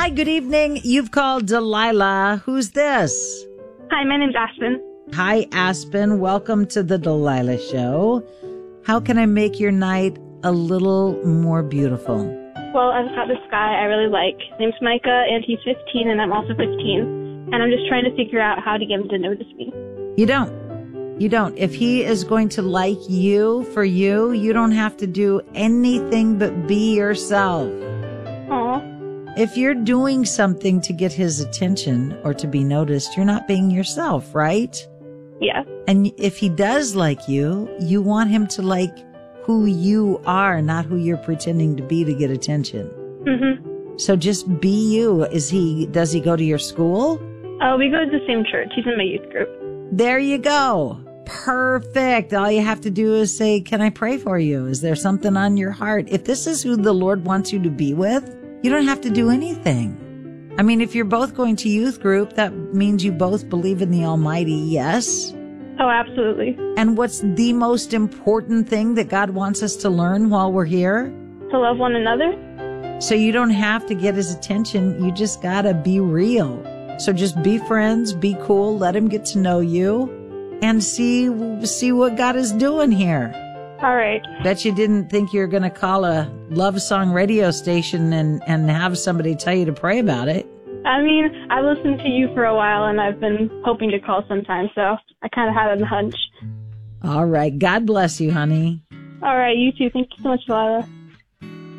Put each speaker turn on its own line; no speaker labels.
Hi, good evening. You've called Delilah. Who's this?
Hi, my name's Aspen.
Hi, Aspen. Welcome to the Delilah Show. How can I make your night a little more beautiful?
Well, I've got this guy I really like. His name's Micah, and he's 15, and I'm also 15. And I'm just trying to figure out how to get him to notice me.
You don't. If he is going to like you for you, you don't have to do anything but be yourself.
Aw.
If you're doing something to get his attention or to be noticed, you're not being yourself, right?
Yeah.
And if he does like you, you want him to like who you are, not who you're pretending to be to get attention.
Mm-hmm.
So just be you. Does he go to your school?
Oh, we go to the same church. He's in my youth group.
There you go. Perfect. All you have to do is say, can I pray for you? Is there something on your heart? If this is who the Lord wants you to be with, you don't have to do anything. I mean, if you're both going to youth group, that means you both believe in the Almighty, yes?
Oh, absolutely.
And what's the most important thing that God wants us to learn while we're here?
To love one another?
So you don't have to get his attention. You just gotta be real. So just be friends, be cool, let him get to know you, and see what God is doing here.
All right.
Bet you didn't think you were going to call a love song radio station and have somebody tell you to pray about it.
I mean, I listened to you for a while, and I've been hoping to call sometime, so I kind of had a hunch.
All right. God bless you, honey.
All right, you too. Thank you so much, Lila.